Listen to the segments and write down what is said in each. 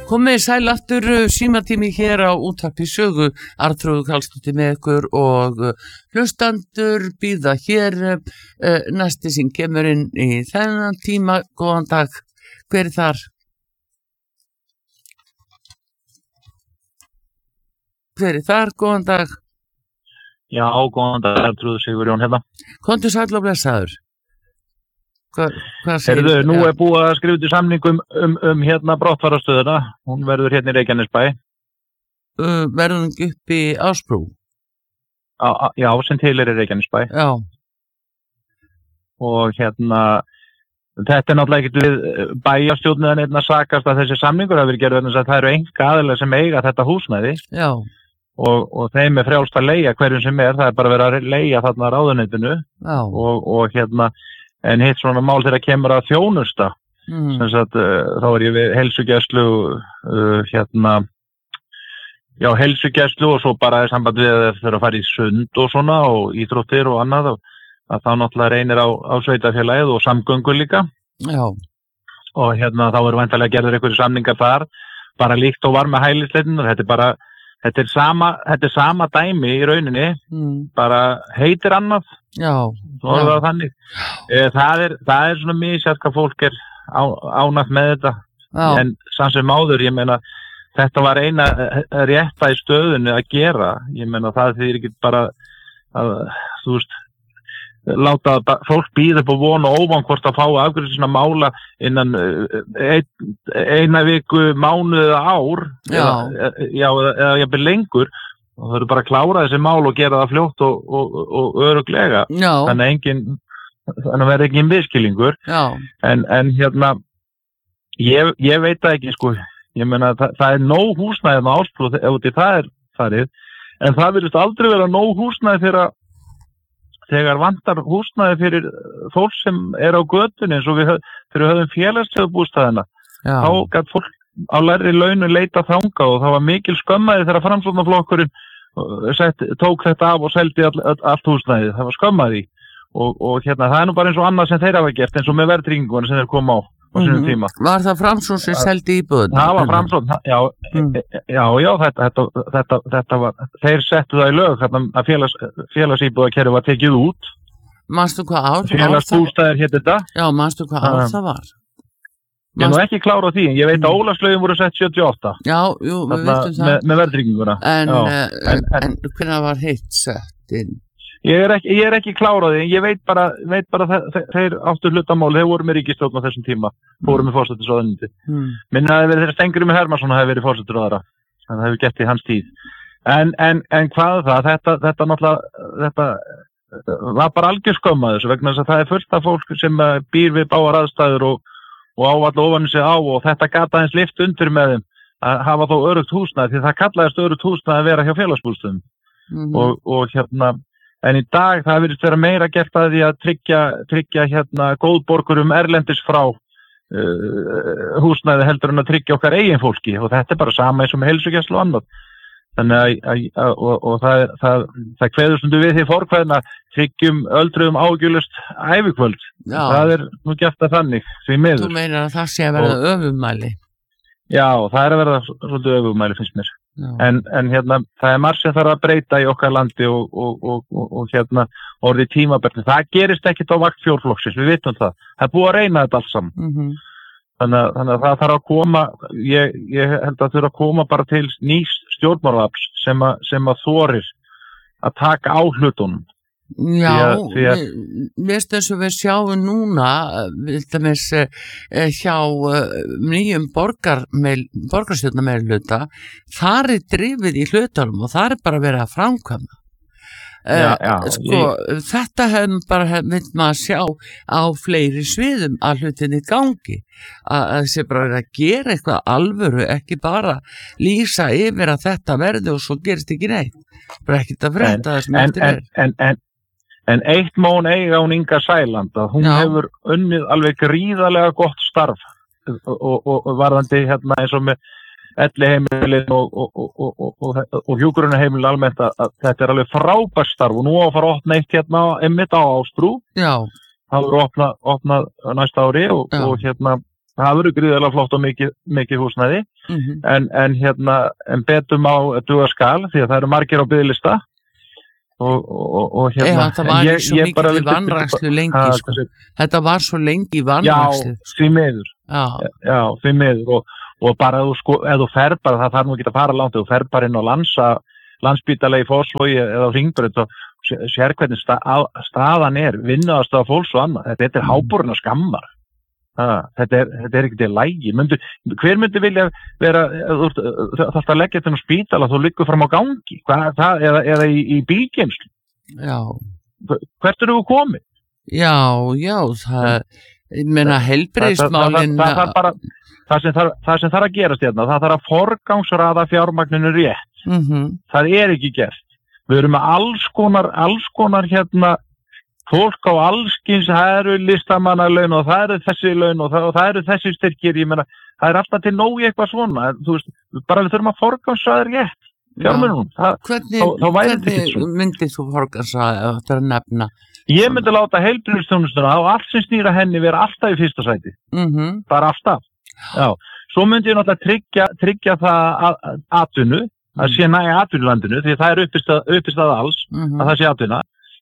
Komið sæl aftur símatími hér á útvarpi sögu, Arnþrúður Karlsdóttir með ykkur og hlustandur bíða hér næsti sem kemur inn í þennan tíma. Góðan dag, hver þar? Hver þar, góðan dag? Já, góðan dag, Arnþrúður Sigurjón hérna. Komdu sæll og blessaður. Hvað segir Heyrðu, nú búið að skrifa til samning um hérna brottfarastöðuna. Hún verður hérna í Reykjanesbæ. Verður hún upp í Ásbrú? Já, sem til í Reykjanesbæ. Já. Og hérna, þetta náttúrulega ekkert við bæjarstjórnin einna sakast að þessi samningur hafi verið gerð vegna þess að það eru einkaaðilar sem eiga þetta húsnæði. Já. Og þeim frjálst að leigja hverjum sem það er bara verið að leigja þarna ráðuneytinu. Já. Og hérna, en hitt svona mál þegar kemur að þjónusta, sem sagt, þá er ég við heilsugæslu, heilsugæslu og svo bara í samband við að þeir að fara í sund og svona og íþróttir og annað, að þá náttúrulega reynir á sveitarfélagið og samgöngur líka. Já. Og hérna þá eru væntanlega gerður einhverju samningar þar, bara líkt og var með hælisleitinu, þetta er sama dæmi í rauninni, bara heitir annað. Já. Svo er það þannig. Það er svona misjætt hvað fólk er ánægt með þetta. Já. En samt sem áður, ég meina, þetta var eina rétta í stöðunni að gera. Ég meina, það þýðir ekki bara að, þú veist, láta fólk bíða upp og vona og óvan hvort að fá afgreiðslu svona mála innan eina viku, mánuð eða ár. Eða jafnvel lengur. Og það eru bara að klára þessi mál og gera það fljótt og örugglega. Já. Þannig að verði ekki misskilningur. Já. En hérna, ég veit það ekki, sko. Ég meina, það er nóg húsnæði með Ásbrú, ef það er farið. En það virðist aldrei vera nóg húsnæði þegar vantar húsnæði fyrir fólk sem er á götunni, eins og þegar við höfum félagslegubústaðina. Já. Þá gat fólk á lægri launum leita þangað og það var mikil skömmaði þegar Framsóknarflokkurinn tók þetta af og seldi allt húsnæðið. Það var skömmaði og hérna það er nú bara eins og annað sem þeir hafa gert, eins og með verðtrygginguna sem þeir koma á sínum tíma. Var það Framsókn sem seldi íbúðina? Það var Framsókn, þetta var, þeir settu það í lög þarna að félagsíbúðakerfið var tekið út. Manstu hvað ár? Félagsbústaðir hétt þetta. Já, manstu hvað ár það var? Ég er nú ekki klára á því, en ég veit að Ólafslaugin voru sett 78. Já, jú, við veitum það. Með verðtrygginguna. En hvernig var hitt sett inn? Ég er ekki klára á því, ég veit bara þeir áttu hlutamáli, þeir voru með ríkisstjórn á þessum tíma, voru með forsætisráðuneyti. Minna það hefur verið þegar Steingrímur Hermannsson hefur verið forsætisráðara, þannig að það hefur gert í hans tíð. En hvað þetta náttúrulega, þetta var bara algjör skömm að þessu, vegna þess að það er fullt af fólk sem býr við bágar aðstæður og ávallu ofan sig á og þetta gat aðeins lyft undir með þeim að hafa þó öruggt húsnæði því það kallaðist öruggt húsnæði að vera hjá félagsbústöðum. Og hérna, en í dag það virðist vera meira gert að því að tryggja hérna góðborgurum erlendis frá húsnæði heldur en að tryggja okkar eigin fólki og þetta er bara sama eins og með heilsugæslu og annað. Þannig að það kveður stundu við því forkveðna tryggjum öldruðum ágjulust ævikvöld. Já. Það er nú gert að þannig, því miður. Þú meinar að það sé að verða öfumæli? Já, það er að verða svolítið öfumæli, finnst mér. En hérna, það er margt sem þarf að breyta í okkar landi og hérna orðið tímabært. Það gerist ekkit á vakt fjórflokksins, við vitum það. Það er búið að reyna þetta alls saman. Þannig að það þarf að koma, ég held að það þurfa að koma bara til nýs stjórnmálaafls sem að þorir að taka á hlutunum. Já, veist þess að við sjáum núna, hjá nýjum borgarstjórnarmeirihluta, þar er drifið í hlutunum og þar er bara verið að framkvæma. Þetta hefum bara mynd maður sjá á fleiri sviðum að hlutinni gangi að þessi bara er að gera eitthvað alvöru, ekki bara lýsa yfir að þetta verði og svo gerist ekki neitt, bara ekkert að frétta það sem eftir er. En eitt món eiga hún Inga Sæland að hún hefur unnið alveg gríðarlega gott starf og varðandi hérna eins og með elliheimilin og hjúkrunarheimilin almennt að þetta er alveg frábært starf og nú á að fara að opna eitt hérna einmitt á Ásbrú. Já. Það voru opnað næsta ári og hérna það verður gríðarlega flott og mikið húsnæði, en betur má duga skal því að það eru margir á biðlista og það var svo mikið í vanrækslu lengi sko. Þetta var svo lengi í vanrækslu. Já, því miður. Já, því miður og bara ef þú fer bara, það þarf nú ekki að fara langt, ef þú fer bara inn á Landspítala í Fossvogi eða á Hringbraut og sér hvernig staðan vinnuaðstaða fólks og annað. Þetta háboruna skammar. Þetta ekki til lægi. Hver myndi vilja vera, þú þarft að leggja þetta á spítala þú liggur fram á gangi, eða í bílgeymslu. Já. Hvert eru þú komið? Já, ég meina heilbrigðismálin. Það sem þarf að gerast hérna, það þarf að forgangsraða fjármagninu rétt. Það ekki gert. Við erum með alls konar hérna fólk á allskins, það eru listamannalaun og það eru þessi laun og það eru þessi styrkir, ég meina, það alltaf til nóg í eitthvað svona, þú veist, bara við þurfum að forgangsraða rétt fjármunum. Hvernig myndir þú forgangsraða þetta að nefna? Ég myndi láta heilbrigðisþjónustuna og allt sem snýr að henni vera alltaf í fyrsta sæti. Bara alltaf. Já. Svo myndi ég náttúrulega tryggja það atvinnu, að sé næja atvinnulandinu, því það uppistað alls, að það sé atvinna.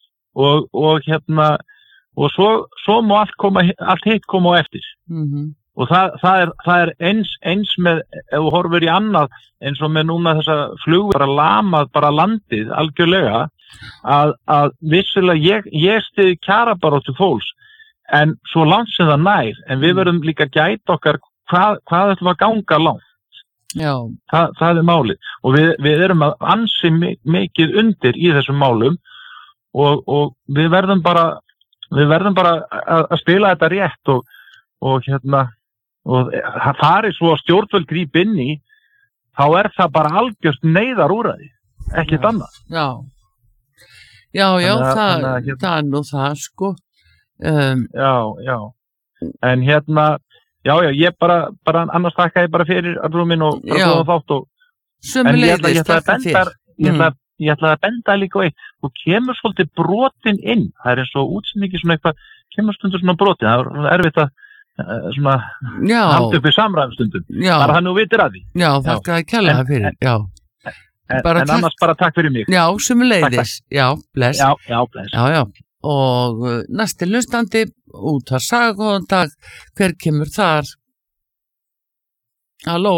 Og svo má allt hitt koma á eftir. Og það eins með, ef þú horfir í annað, eins og með núna þessa flugur bara lamað bara landið algjörlega, að vissilega ég stiði kjarabaróttu fólks, en svo langt sem það nær, en við verðum líka gæta okkar hvað ætlum að ganga langt. Já. Það málið. Og við erum að ansi mikið undir í þessum málum og við verðum bara að spila þetta rétt og það svo að stjórnvöld gríp inn í, þá það bara algjört neyðarúrræði, ekkert annað. Já, það nú það sko. Já. En ég bara annars þakka ég bara fyrir albrúmin og bara góðan þátt og sömuleiðis þakka fyrir. Ég ætlaði að benda líka á eitt, þú kemur svolítið brotin inn, það eins og útsendingi svona eitthvað, kemur stundur svona brotin, það erfitt að svona halda upp í samræðumstundum, bara þannig þú vitir að því. Já, þakka að kærlega fyrir, já. En annars bara takk fyrir mig. Já, sömuleiðis, já, bless. Já, bless. Já. Og næsti hlustandi út að saga góðan dag, hver kemur þar? Halló.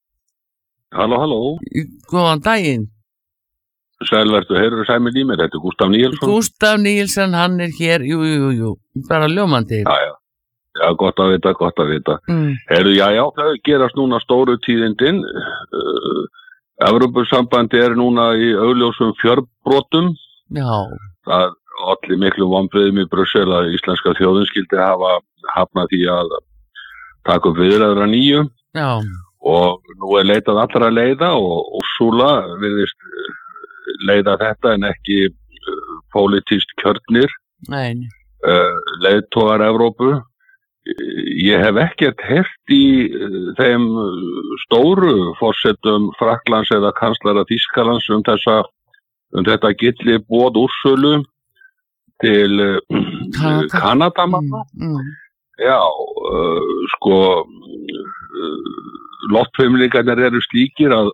Góðan daginn. Sælvertu, heyrðu sæmið í mér, þetta Gústaf Níelsson. Gústaf Níelsson, hann hér, jú, bara ljómandi. Já, gott að vita. Heyrðu, já, það gerast núna stóru tíðindin. Evrópusambandi núna í augljósum fjörbrotum. Já. Það olli miklu vonbrigðum í Brussel að íslenska þjóðin skyldi hafa hafnað því að taka upp viðræður að nýju. Já. Og nú leitað allra leiða og Úrsúla virðist leiða þetta en ekki pólitískt kjörnir. Nei. Leiðtogar Evrópu. Ég hef ekkert heyrt í þeim stóru forsetum Frakklands eða kanslara Þýskalands þetta gilli boð Úrsúlu til Kanadamanna. Já, loftfimlingarnir slíkir að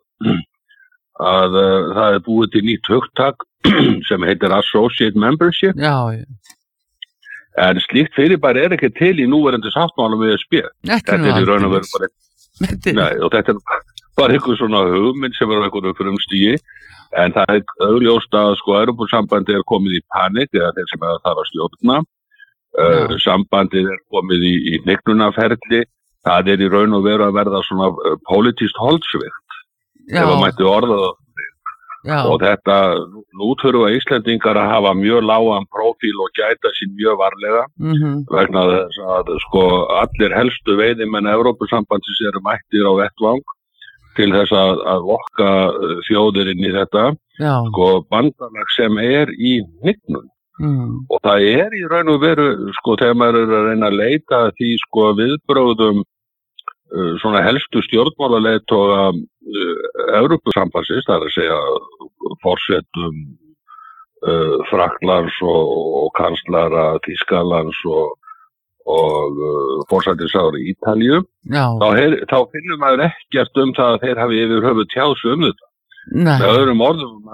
það búið til nýtt hugtak sem heitir Associate Membership. Já. En slíkt fyrirbæri ekki til í núverandi sáttmálum við ESB. Þetta í raun og veru bara og þetta bara einhver svona hugmynd sem á einhverju frumstigi, en það augljóst að Evrópusambandið komið í panik eða þeir sem það að stjórna. Sambandið komið í hnignunarferli. Það í raun og veru að verða svona pólitískt holdsvikt. Ef það mætti orða það. Og þetta, nú þurfa Íslendingar að hafa mjög lágan prófíl og gæta sín mjög varlega, vegna þess að allir helstu veiðimenn Evrópusambandsins mættir á vettvang til þess að lokka þjóðir inn í þetta, bandalag sem í hnignun. Og það í raun og veru, þegar maður að reyna að leita því viðbrögðum svona helstu stjórnmálaleiðtoga Evrópusambandsins, það að segja forsetum Frakklands og kanslara Þýskalands og forsætisráðherra í Ítalíu, þá finnur maður ekkert það að þeir hafi yfir höfuð tjáð sig þetta. Með öðrum orðum,